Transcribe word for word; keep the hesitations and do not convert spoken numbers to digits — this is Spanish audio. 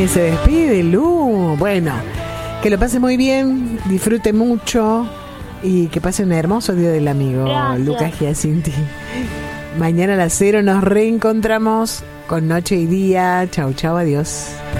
También se despide, Lu. Bueno, que lo pase muy bien, disfrute mucho y que pase un hermoso día del amigo. Gracias. Lucas Giacinti. Mañana a las cero nos reencontramos con Noche y Día. Chau, chau, adiós.